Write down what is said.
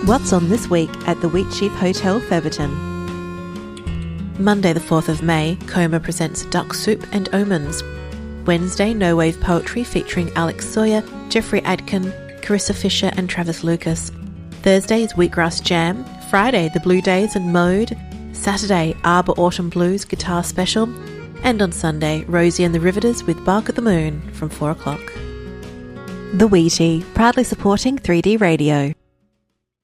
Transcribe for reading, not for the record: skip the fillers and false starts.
What's on this week at the Wheatsheaf Hotel, Featherton? Monday the 4th of May, Coma presents Duck Soup and Omens. Wednesday, No Wave Poetry featuring Alex Sawyer, Jeffrey Adkin, Carissa Fisher and Travis Lucas. Thursday is Wheatgrass Jam. Friday, The Blue Days and Mode. Saturday, Arbor Autumn Blues Guitar Special. And on Sunday, Rosie and the Riveters with Bark at the Moon from 4 o'clock. The Wheatie, proudly supporting 3D Radio.